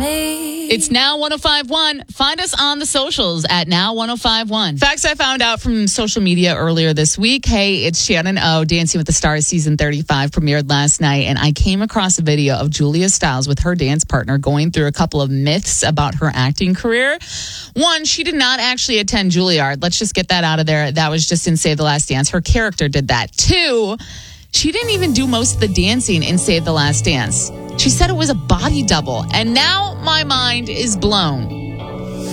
me. It's Now 105.1. Find us on the socials at Now 105.1. Facts I found out from social media earlier this week. Hey, it's Shannon O. Dancing with the Stars season 35 premiered last night, and I came across a video of Julia Stiles with her dance partner going through a couple of myths about her acting career. One, she did not actually attend Juilliard. Let's just get that out of there. That was just in Save the Last Dance. Her character did that. Two, she didn't even do most of the dancing in Save the Last Dance. She said it was a body double, and now my mind is blown.